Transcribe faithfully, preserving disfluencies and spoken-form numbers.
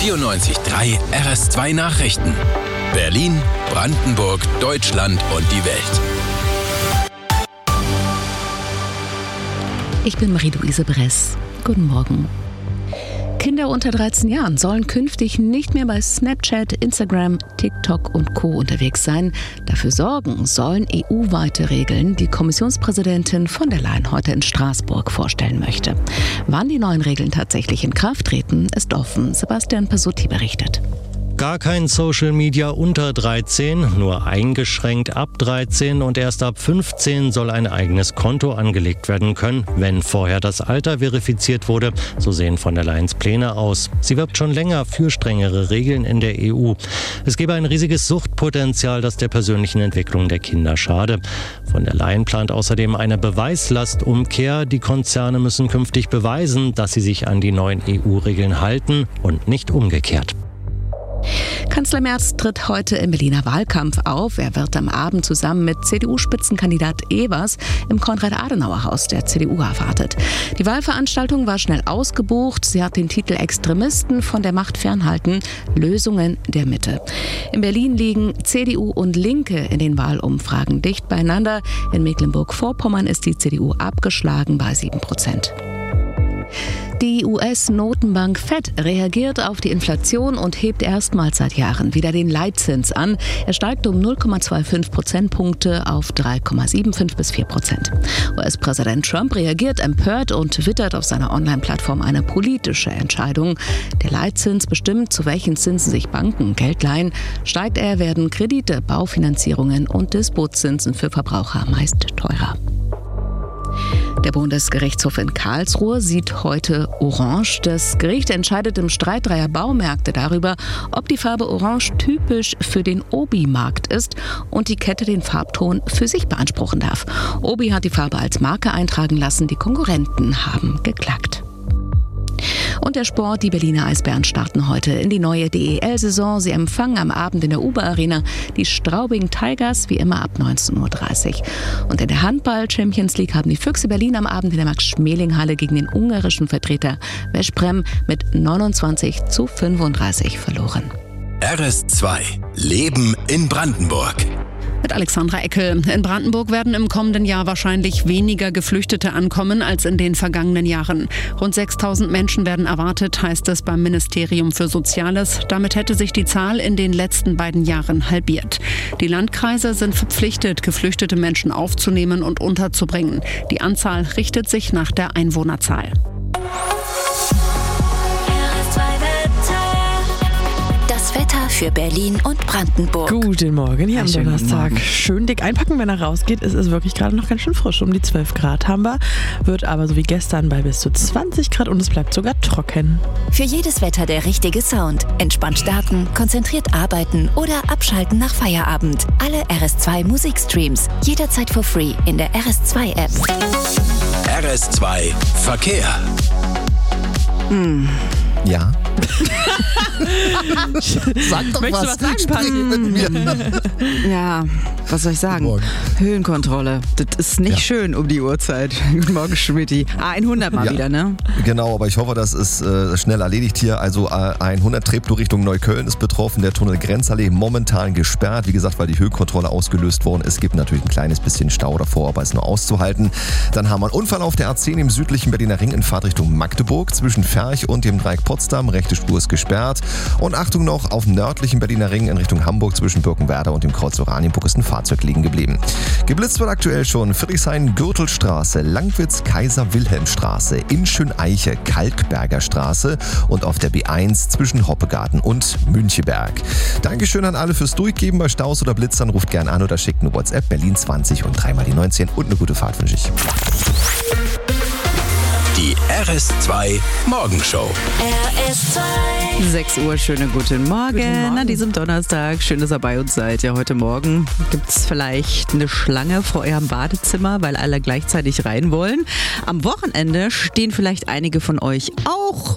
vierundneunzig Komma drei R S zwei Nachrichten. Berlin, Brandenburg, Deutschland und die Welt. Ich bin Marie-Louise Bress. Guten Morgen. Kinder unter dreizehn Jahren sollen künftig nicht mehr bei Snapchat, Instagram, TikTok und Co. unterwegs sein. Dafür sorgen sollen E U-weite Regeln, die Kommissionspräsidentin von der Leyen heute in Straßburg vorstellen möchte. Wann die neuen Regeln tatsächlich in Kraft treten, ist offen. Sebastian Pasutti berichtet. Gar kein Social Media unter dreizehn, nur eingeschränkt ab dreizehn und erst ab fünfzehn soll ein eigenes Konto angelegt werden können, wenn vorher das Alter verifiziert wurde. So sehen von der Leyens Pläne aus. Sie wirbt schon länger für strengere Regeln in der E U. Es gebe ein riesiges Suchtpotenzial, das der persönlichen Entwicklung der Kinder schade. Von der Leyen plant außerdem eine Beweislastumkehr. Die Konzerne müssen künftig beweisen, dass sie sich an die neuen E U-Regeln halten und nicht umgekehrt. Kanzler Merz tritt heute im Berliner Wahlkampf auf. Er wird am Abend zusammen mit C D U-Spitzenkandidat Evers im Konrad-Adenauer-Haus der C D U erwartet. Die Wahlveranstaltung war schnell ausgebucht. Sie hat den Titel Extremisten von der Macht fernhalten, Lösungen der Mitte. In Berlin liegen C D U und Linke in den Wahlumfragen dicht beieinander. In Mecklenburg-Vorpommern ist die C D U abgeschlagen bei sieben Prozent. Die U S-Notenbank Fed reagiert auf die Inflation und hebt erstmals seit Jahren wieder den Leitzins an. Er steigt um null Komma fünfundzwanzig Prozentpunkte auf drei Komma fünfundsiebzig bis vier Prozent. U S-Präsident Trump reagiert empört und twittert auf seiner Online-Plattform eine politische Entscheidung. Der Leitzins bestimmt, zu welchen Zinsen sich Banken Geld leihen. Steigt er, werden Kredite, Baufinanzierungen und Dispozinsen für Verbraucher meist teurer. Der Bundesgerichtshof in Karlsruhe sieht heute Orange. Das Gericht entscheidet im Streit dreier Baumärkte darüber, ob die Farbe Orange typisch für den Obi-Markt ist und die Kette den Farbton für sich beanspruchen darf. Obi hat die Farbe als Marke eintragen lassen, die Konkurrenten haben geklagt. Und der Sport, die Berliner Eisbären starten heute in die neue D E L-Saison. Sie empfangen am Abend in der Uber-Arena die Straubing Tigers, wie immer ab neunzehn Uhr dreißig. Und in der Handball-Champions League haben die Füchse Berlin am Abend in der Max-Schmeling-Halle gegen den ungarischen Vertreter Veszprém mit neunundzwanzig zu fünfunddreißig verloren. R S zwei Leben in Brandenburg. Mit Alexandra Eckel. In Brandenburg werden im kommenden Jahr wahrscheinlich weniger Geflüchtete ankommen als in den vergangenen Jahren. Rund sechstausend Menschen werden erwartet, heißt es beim Ministerium für Soziales. Damit hätte sich die Zahl in den letzten beiden Jahren halbiert. Die Landkreise sind verpflichtet, geflüchtete Menschen aufzunehmen und unterzubringen. Die Anzahl richtet sich nach der Einwohnerzahl. Wetter für Berlin und Brandenburg. Guten Morgen, hier am Schönen guten Donnerstag. Morgen. Schön dick einpacken, wenn er rausgeht. Es ist wirklich gerade noch ganz schön frisch. Um die zwölf Grad haben wir. Wird aber so wie gestern bei bis zu zwanzig Grad und es bleibt sogar trocken. Für jedes Wetter der richtige Sound. Entspannt starten, konzentriert arbeiten oder abschalten nach Feierabend. Alle R S zwei Musikstreams. Jederzeit for free in der R S zwei App. R S zwei Verkehr. Hm. Ja. Sag doch Möchtest was. du was sagen, Sprich mit mir. Ja, was soll ich sagen? Guten Morgen. Höhenkontrolle. Das ist nicht Ja. schön um die Uhrzeit. Guten Morgen, Schmidti. A hundert mal Ja. wieder, ne? Genau, aber ich hoffe, das ist äh, schnell erledigt hier. Also A hundert Treptow Richtung Neukölln ist betroffen. Der Tunnel Grenzallee momentan gesperrt. Wie gesagt, weil die Höhenkontrolle ausgelöst worden ist. Es gibt natürlich ein kleines bisschen Stau davor, aber ist nur auszuhalten. Dann haben wir einen Unfall auf der A zehn im südlichen Berliner Ring in Fahrtrichtung Magdeburg. Zwischen Ferch und dem Dreieck Potsdam. Rechte Spur ist gesperrt. Und Achtung noch, auf dem nördlichen Berliner Ring in Richtung Hamburg zwischen Birkenwerder und dem Kreuz Oranienburg ist ein Fahrzeug liegen geblieben. Geblitzt wird aktuell schon Friedrichshain-Gürtelstraße, Langwitz-Kaiser-Wilhelm-Straße, Inschön-Eiche, Kalkberger Straße und auf der B eins zwischen Hoppegarten und Müncheberg. Dankeschön an alle fürs Durchgeben. Bei Staus oder Blitzern ruft gern an oder schickt eine WhatsApp Berlin zwanzig und dreimal die neunzehn und eine gute Fahrt wünsche ich. Die R S zwei Morgenshow. R S zwei. sechs Uhr, schönen guten Morgen. Guten Morgen. An diesem Donnerstag. Schön, dass ihr bei uns seid. Ja, heute Morgen gibt es vielleicht eine Schlange vor eurem Badezimmer, weil alle gleichzeitig rein wollen. Am Wochenende stehen vielleicht einige von euch auch